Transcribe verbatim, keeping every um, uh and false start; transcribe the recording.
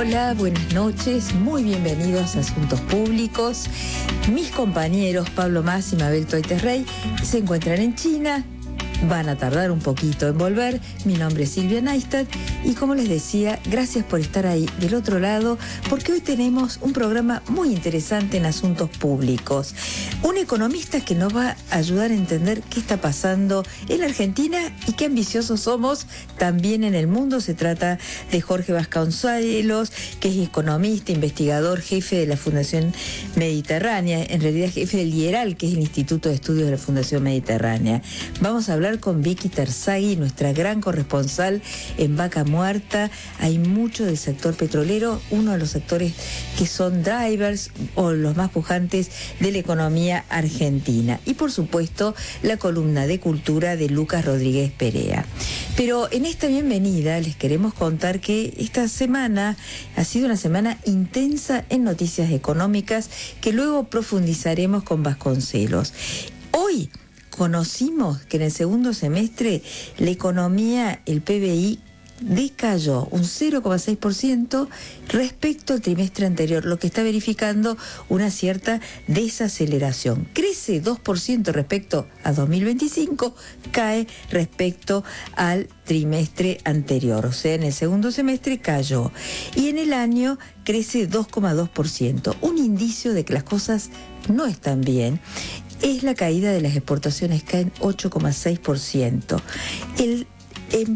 Hola, buenas noches, muy bienvenidos a Asuntos Públicos. Mis compañeros Pablo Mas y Mabel Toite-Rey se encuentran en China, van a tardar un poquito en volver. Mi nombre es Silvia Neistat y, como les decía, gracias por estar ahí del otro lado, porque hoy tenemos un programa muy interesante en Asuntos Públicos. Un economista que nos va a ayudar a entender qué está pasando en Argentina y qué ambiciosos somos también en el mundo. Se trata de Jorge Vasconcelos, que es economista, investigador, jefe de la Fundación Mediterránea, en realidad jefe del IERAL, que es el Instituto de Estudios de la Fundación Mediterránea. Vamos a hablar con Vicky Terzaghi, nuestra gran corresponsal en Vaca Muerta. Hay mucho del sector petrolero, uno de los sectores que son drivers o los más pujantes de la economía argentina. Y por supuesto, la columna de cultura de Lucas Rodríguez Perea. Pero en esta bienvenida les queremos contar que esta semana ha sido una semana intensa en noticias económicas que luego profundizaremos con Vasconcelos. Hoy conocimos que en el segundo semestre la economía, el P B I, decayó un cero coma seis por ciento respecto al trimestre anterior, lo que está verificando una cierta desaceleración. Crece dos por ciento respecto a dos mil veinticinco, cae respecto al trimestre anterior, o sea, en el segundo semestre cayó. Y en el año crece dos coma dos por ciento, un indicio de que las cosas no están bien. Es la caída de las exportaciones, caen ocho coma seis por ciento. El